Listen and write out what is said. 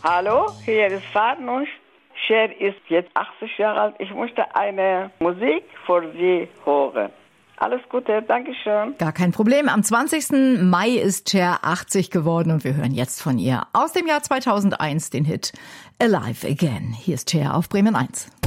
Hallo, hier ist Farnusch. Cher ist jetzt 80 Jahre alt. Ich möchte eine Musik für Sie hören. Alles Gute, Dankeschön. Gar kein Problem. Am 20. Mai ist Cher 80 geworden und wir hören jetzt von ihr aus dem Jahr 2001 den Hit Alive Again. Hier ist Cher auf Bremen 1.